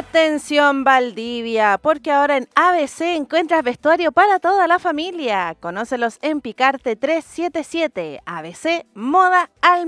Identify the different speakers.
Speaker 1: Atención Valdivia, porque ahora en ABC encuentras vestuario para toda la familia. Conócelos en Picarte 377, ABC Moda al